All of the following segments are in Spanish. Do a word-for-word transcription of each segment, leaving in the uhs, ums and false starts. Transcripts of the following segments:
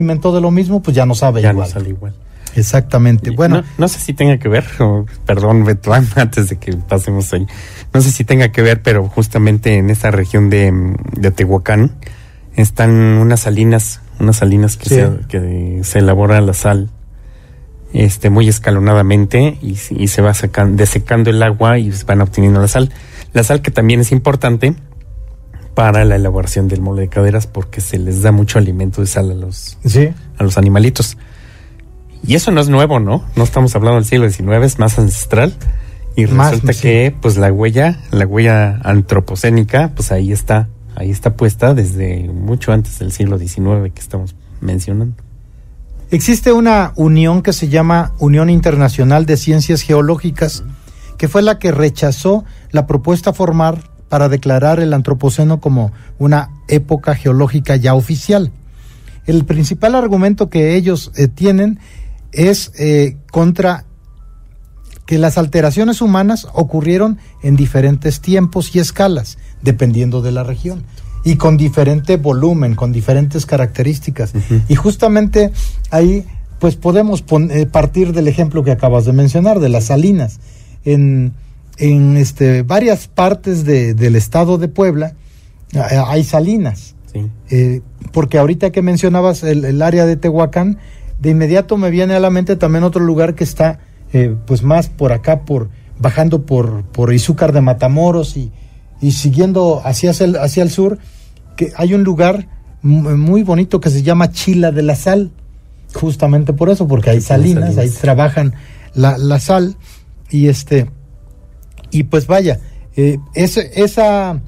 alimentó de lo mismo, pues ya no sabe ya igual. no sale igual. Exactamente. Y bueno, no, no sé si tenga que ver, o, perdón, Beto, antes de que pasemos ahí, no sé si tenga que ver, pero justamente en esta región de, de Tehuacán están unas salinas, unas salinas que, sí. se, que se elabora la sal, este, muy escalonadamente y, y se va sacan, desecando el agua y se van obteniendo la sal. La sal que también es importante para la elaboración del mole de caderas porque se les da mucho alimento de sal a los, sí. a los animalitos. Y eso no es nuevo, ¿no? No estamos hablando del siglo diecinueve, es más ancestral. Y más, resulta sí. que, pues, la huella, la huella antropocénica, pues ahí está, ahí está puesta desde mucho antes del siglo diecinueve que estamos mencionando. Existe una unión que se llama Unión Internacional de Ciencias Geológicas, que fue la que rechazó la propuesta formal para declarar el Antropoceno como una época geológica ya oficial. El principal argumento que ellos eh, tienen es eh, contra que las alteraciones humanas ocurrieron en diferentes tiempos y escalas, dependiendo de la región, y con diferente volumen, con diferentes características. Uh-huh. Y justamente ahí pues podemos pon- eh, partir del ejemplo que acabas de mencionar, de las salinas. En, en este, varias partes de, del estado de Puebla eh, hay salinas. Sí. Eh, porque ahorita que mencionabas el, el área de Tehuacán, de inmediato me viene a la mente también otro lugar que está eh, pues más por acá, por bajando por, por Izúcar de Matamoros y, y siguiendo hacia el, hacia el sur, que hay un lugar m- muy bonito que se llama Chila de la Sal, justamente por eso, porque hay salinas, salinas. Ahí trabajan la, la sal, y este, y pues vaya, eh, ese, esa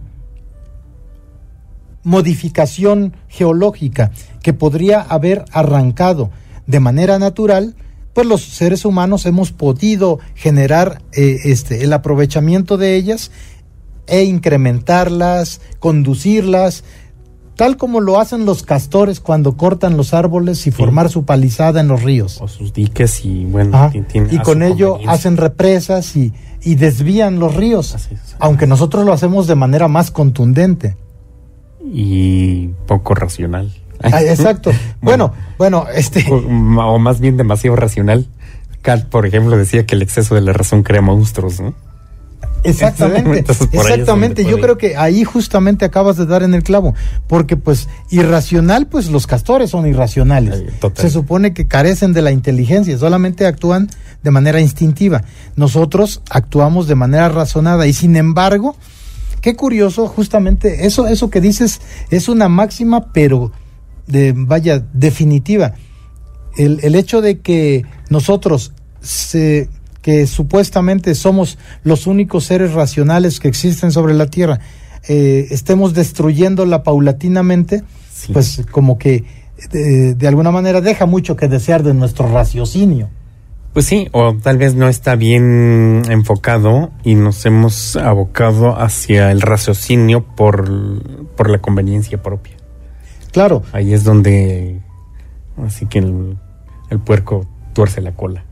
modificación geológica que podría haber arrancado de manera natural, pues los seres humanos hemos podido generar eh, este el aprovechamiento de ellas e incrementarlas, conducirlas, tal como lo hacen los castores cuando cortan los árboles y sí. formar su palizada en los ríos. O sus diques y bueno, tiene, y con ello hacen represas y, y desvían los ríos, así, así. Aunque nosotros lo hacemos de manera más contundente. Y poco racional. Ah, exacto. bueno, bueno, este... O, o más bien demasiado racional. Kant, por ejemplo, decía que el exceso de la razón crea monstruos, ¿no? Exactamente, Entonces, exactamente. Yo creo que ahí justamente acabas de dar en el clavo, porque pues irracional, pues los castores son irracionales. Ay, se supone que carecen de la inteligencia, solamente actúan de manera instintiva. Nosotros actuamos de manera razonada y sin embargo, qué curioso, justamente eso, eso que dices es una máxima, pero de vaya definitiva. El, el hecho de que nosotros se que supuestamente somos los únicos seres racionales que existen sobre la Tierra, eh, estemos destruyéndola paulatinamente, sí. pues como que de, de alguna manera deja mucho que desear de nuestro raciocinio. Pues sí, o tal vez no está bien enfocado y nos hemos abocado hacia el raciocinio por, por la conveniencia propia. Claro. Ahí es donde, así que el, el puerco tuerce la cola.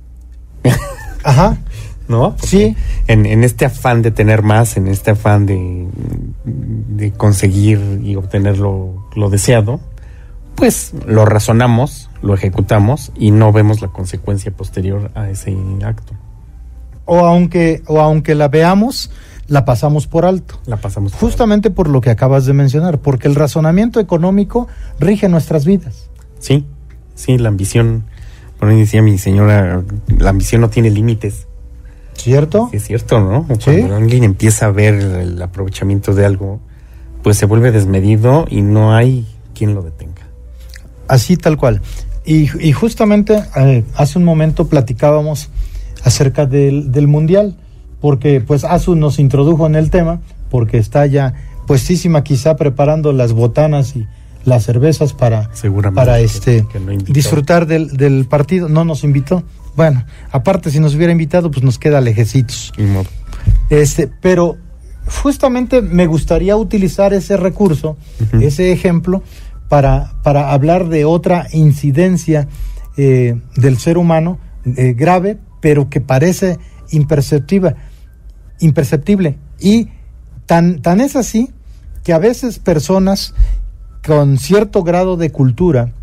Ajá. ¿No? Porque sí. En, en este afán de tener más, en este afán de, de conseguir y obtener lo, lo deseado, pues lo razonamos, lo ejecutamos y no vemos la consecuencia posterior a ese acto. O aunque, o aunque la veamos, la pasamos por alto. La pasamos por Justamente alto. por lo que acabas de mencionar, porque el razonamiento económico rige nuestras vidas. Sí, sí, la ambición, por ahí decía mi señora, la ambición no tiene límites. ¿Cierto? Sí, es cierto, ¿no? ¿Sí? Cuando alguien empieza a ver el aprovechamiento de algo, pues se vuelve desmedido y no hay quien lo detenga. Así tal cual. Y, y justamente eh, hace un momento platicábamos acerca del, del Mundial, porque pues Azu nos introdujo en el tema, porque está ya puestísima quizá preparando las botanas y las cervezas para, para este que, que no disfrutar del, del partido. No nos invitó. Bueno, aparte si nos hubiera invitado, pues nos queda lejecitos. No. Este, pero justamente me gustaría utilizar ese recurso, uh-huh. ese ejemplo, para, para hablar de otra incidencia eh, del ser humano eh, grave, pero que parece imperceptible, imperceptible. Y tan, tan es así que a veces personas con cierto grado de cultura